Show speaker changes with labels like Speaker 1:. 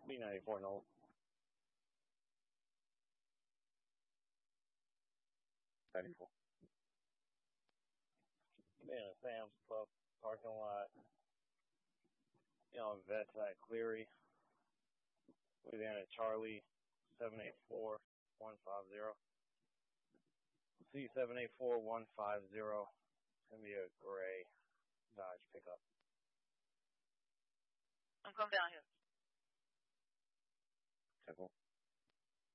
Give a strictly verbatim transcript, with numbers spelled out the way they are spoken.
Speaker 1: B ninety-four Note. ninety-four. Man, Sam's Club parking lot. You know, Vets at Cleary. Louisiana Charlie, seven eight four one five zero. C seven eight four one five zero. It's going to be a gray Dodge pickup.
Speaker 2: I'm coming down here.
Speaker 1: Okay, cool.